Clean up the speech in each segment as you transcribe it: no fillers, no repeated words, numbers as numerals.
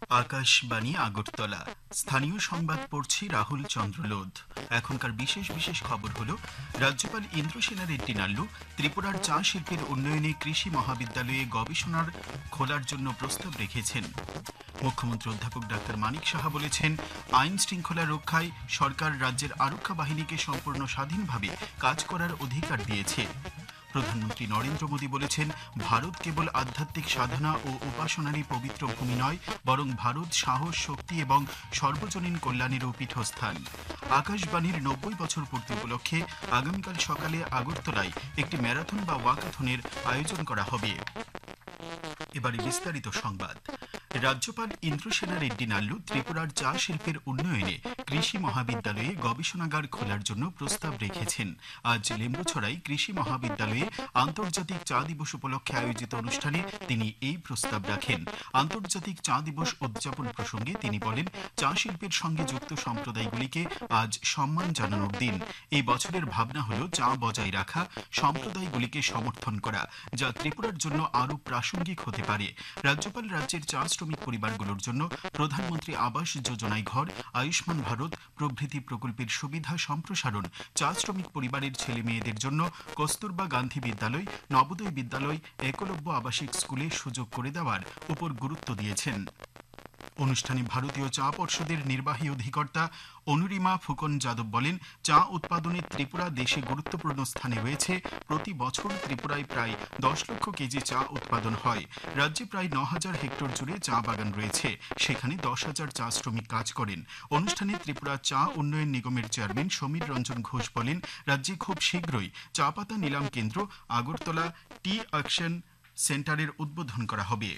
আকাশবাণী আগরতলা। স্থানীয় সংবাদ পড়ছি রাহুল চন্দ্রলোধ। এখনকার বিশেষ বিশেষ খবর হলো, রাজ্যপাল ইন্দ্রসেনা রেড্ডি নাল্লু ত্রিপুরার চা শিল্পের উন্নয়নে কৃষি মহাবিদ্যালয়ে গবেষণার খোলার জন্য প্রস্তাব রেখেছেন। মুখ্যমন্ত্রী অধ্যাপক ডাক্তার মানিক সাহা বলেছেন, আইন শৃঙ্খলা রক্ষায় সরকার রাজ্যের আরক্ষা বাহিনীকে সম্পূর্ণ স্বাধীনভাবে কাজ করার অধিকার দিয়েছে। প্রধানমন্ত্রী নরেন্দ্র মোদী বলেছেন, ভারত কেবল আধ্যাত্মিক সাধনা ও উপাসনারই পবিত্র ভূমি নয়, বরং ভারত সাহস, শক্তি এবং সর্বজনীন কল্যাণেরও পীঠস্থান। আকাশবাণীর ৯০ বছর পূর্তি উপলক্ষে আগামীকাল সকালে আগরতলায় একটি ম্যারাথন বা ওয়াকাথনের আয়োজন করা হবে। এবারে বিস্তারিত সংবাদ। রাজ্যপাল ইন্দ্রসেনা রেড্ডি নাল্লু ত্রিপুরার চা শিল্পের উন্নয়নে কৃষি মহাবিদ্যালয়ে গবেষণাগার খোলার জন্য প্রস্তাব রেখেছেন। আজ লেম্বুছড়ায় কৃষি মহাবিদ্যালয়ে আন্তর্জাতিক চা দিবস উপলক্ষে আয়োজিত অনুষ্ঠানে তিনি এই প্রস্তাব রাখেন। আন্তর্জাতিক চা দিবস উদযাপন প্রসঙ্গে তিনি বলেন, চা শিল্পের সঙ্গে যুক্ত সম্প্রদায়গুলিকে আজ সম্মান জানানোর দিন। এই বছরের ভাবনা হল চা বজায় রাখা, সম্প্রদায়গুলিকে সমর্থন করা, যা ত্রিপুরার জন্য আরও প্রাসঙ্গিক হতে পারে। রাজ্যপাল রাজ্যের চা শ্রমিক পরিবারগুলোর জন্য প্রধানমন্ত্রী আবাস যোজনায় ঘর, আয়ুষ্মান ভারত প্রভৃতি প্রকল্পের সুবিধা সম্প্রসারণ, চা শ্রমিক পরিবারের ছেলে মেয়েদের জন্য কস্তুরবা গান্ধী বিদ্যালয়, নবোদয় বিদ্যালয়, একলব্য আবাসিক স্কুলে সুযোগ করে দেওয়ার উপর গুরুত্ব দিয়েছেন। অনুষ্ঠানে ভারতীয় চা পর্ষদের নির্বাহী অধিকর্তা অনুরিমা ফুকন যাদব বলেন, চা উৎপাদনে ত্রিপুরা দেশে গুরুত্বপূর্ণ স্থানে রয়েছে। প্রতি বছর ত্রিপুরায় প্রায় 10 লক্ষ কেজি চা উৎপাদন হয়। রাজ্যে প্রায় 9,000 হেক্টর জুড়ে চা বাগান রয়েছে, সেখানে 10,000 চা শ্রমিক কাজ করেন। অনুষ্ঠানে ত্রিপুরা চা উন্নয়ন নিগমের চেয়ারম্যান সমীর রঞ্জন ঘোষ বলেন, রাজ্যে খুব শীঘ্রই চা পাতা নিলাম কেন্দ্র আগরতলা টি অ্যাকশন সেন্টারের উদ্বোধন করা হবে।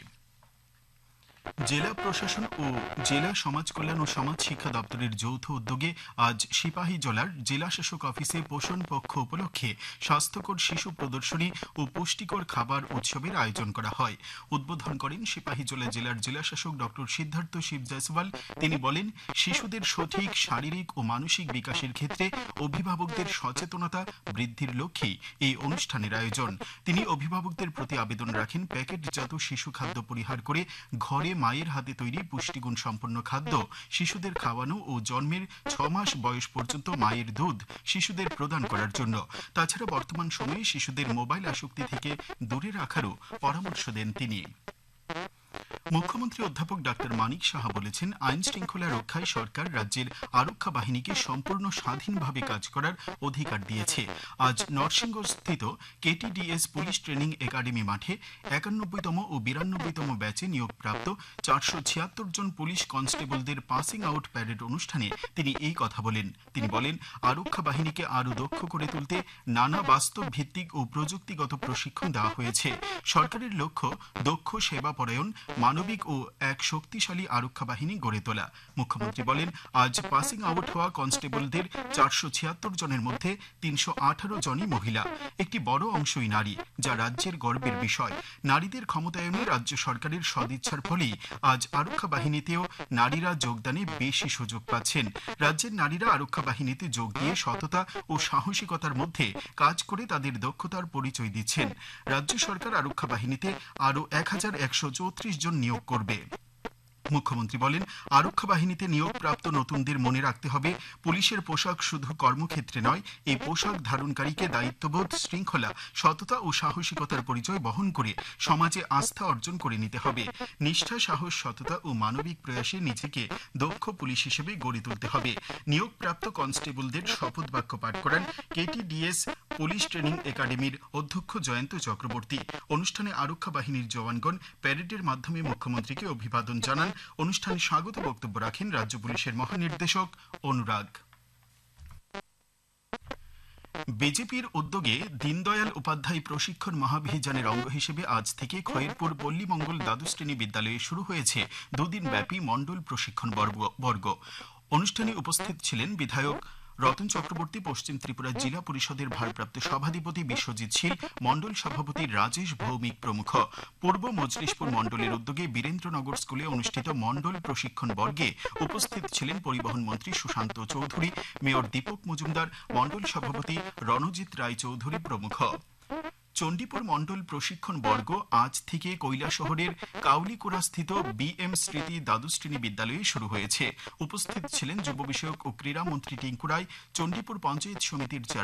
জেলা প্রশাসন ও জেলা সমাজ কল্যাণ ও সমাজ শিক্ষা দপ্তরের যৌথ উদ্যোগে আজ সিপাহীজলার জেলা শাসক অফিসে পোষণ পক্ষ উপলক্ষে স্বাস্থ্যকর শিশু প্রদর্শনী ও পুষ্টিকর খাবার উৎসবের আয়োজন করা হয়। উদ্বোধন করেন সিপাহীজলা জেলার জেলা শাসক ডক্টর সিদ্ধার্থ শিব জয়সওয়াল। তিনি বলেন, শিশুদের সঠিক শারীরিক ও মানসিক বিকাশের ক্ষেত্রে অভিভাবকদের সচেতনতা বৃদ্ধির লক্ষ্যেই এই অনুষ্ঠানের আয়োজন। তিনি অভিভাবকদের প্রতি আবেদন রাখেন, প্যাকেটজাত শিশু খাদ্য পরিহার করে ঘরে মায়ের হাতে তৈরি পুষ্টিগুণ সম্পন্ন খাদ্য শিশুদের খাওয়ানো ও জন্মের 6 মাস বয়স পর্যন্ত মায়ের দুধ শিশুদের প্রদান করার জন্য। তাছাড়া বর্তমান সময়ে শিশুদের মোবাইল আসক্তি থেকে দূরে রাখারও পরামর্শ দেন তিনি। মুখ্যমন্ত্রী অধ্যাপক ডাক্তার মানিক সাহা বলেছেন, আইন শৃঙ্খলা রক্ষায় সরকার রাজ্যের আরক্ষা বাহিনীকে সম্পূর্ণ স্বাধীনভাবে কাজ করার অধিকার দিয়েছে। আজ নরসিংহস্থিত কেটিডিএস পুলিশ ট্রেনিং একাডেমি মাঠে 91তম ও 92তম ব্যাচে নিয়োগপ্রাপ্ত 476 জন পুলিশ কনস্টেবলদের পাসিং আউট প্যারেড অনুষ্ঠানে তিনি এই কথা বলেন। তিনি বলেন, আরক্ষা বাহিনীকে আরও দক্ষ করে তুলতে নানা বাস্তব ভিত্তিক ও প্রযুক্তিগত প্রশিক্ষণ দেওয়া হয়েছে। সরকারের লক্ষ্য দক্ষ, সেবাপরায়ণ, মানবিক ও এক শক্তিশালী আরক্ষা বাহিনী গড়ে তোলা। মুখ্যমন্ত্রী বলেন, আজ পাসিং আউট হওয়া কনস্টেবলদের 476 জনের মধ্যে 318 জনই মহিলা। একটি বড় অংশই নারী, যা রাজ্যের গর্বের বিষয়। নারীদের ক্ষমতায়নে রাজ্য সরকারের সদিচ্ছার ফলেই আজ আরক্ষা বাহিনীতেও নারীরা যোগদানে বেশি সুযোগ পাচ্ছেন। রাজ্যের নারীরা আরক্ষা বাহিনীতে যোগ দিয়ে সততা ও সাহসিকতার মধ্যে কাজ করে তাদের দক্ষতার পরিচয় দিচ্ছেন। রাজ্য সরকার আরক্ষা বাহিনীতে আরও 1134 জন নিয়োগ করবে। মুখ্যমন্ত্রী বলেন, আরক্ষা বাহিনীতে নিয়োগপ্রাপ্ত নতুনদের মনে রাখতে হবে, পুলিশের পোশাক শুধু কর্মক্ষেত্রে নয়, এই পোশাক ধারণকারীকে দায়িত্ববোধ, শৃঙ্খলা, সততা ও সাহসিকতার পরিচয় বহন করে সমাজে আস্থা অর্জন করে নিতে হবে। নিষ্ঠা, সাহস, সততা ও মানবিক প্রয়াসে নিজেকে দক্ষ পুলিশ হিসেবে গড়ে তুলতে হবে। নিয়োগপ্রাপ্ত কনস্টেবলদের শপথ বাক্য পাঠ করান কেটিডিএস পুলিশ ট্রেনিং একাডেমির অধ্যক্ষ জয়ন্ত চক্রবর্তী। অনুষ্ঠানে আরক্ষা বাহিনীর জওয়ানগণ প্যারেডের মাধ্যমে মুখ্যমন্ত্রীকে অভিবাদন জানান। অনুষ্ঠানে স্বাগত বক্তব্য রাখেন রাজ্য পুলিশের মহানির্দেশক অনুরাগ। বিজেপির উদ্যোগে দীনদয়াল উপাধ্যায় প্রশিক্ষণ মহাভিযানের অঙ্গ হিসেবে আজ থেকে খয়েরপুর পল্লীমঙ্গল দ্বাদশ শ্রেণী বিদ্যালয়ে শুরু হয়েছে দুদিন ব্যাপী মণ্ডল প্রশিক্ষণ বর্গ। অনুষ্ঠানে উপস্থিত ছিলেন বিধায়ক রতন চক্রবর্তী, পশ্চিম ত্রিপুরা জেলা পরিষদের ভারপ্রাপ্ত সভাধিপতি বিশ্বজিৎ শীল, মণ্ডল সভাপতি রাজেশ ভৌমিক প্রমুখ। পূর্ব মজলিশপুর মণ্ডলের উদ্যোগে বীরেন্দ্রনগর স্কুলে অনুষ্ঠিত মণ্ডল প্রশিক্ষণ বর্গে উপস্থিত ছিলেন পরিবহন মন্ত্রী সুশান্ত চৌধুরী, মেয়র দীপক মজুমদার, মণ্ডল সভাপতি রণজিৎ রায় চৌধুরী প্রমুখ। চণ্ডীপুর মণ্ডল প্রশিক্ষণ বর্গ আজ থেকে কৈলাসহরের কাউলিকুড়াস্থিত বিএম স্মৃতি দ্বাদশ শ্রেণী বিদ্যালয়ে শুরু হয়েছে। উপস্থিত ছিলেন যুব বিষয়ক ও ক্রীড়া মন্ত্রী টিঙ্কু রায়, চণ্ডীপুর পঞ্চায়েত সমিতির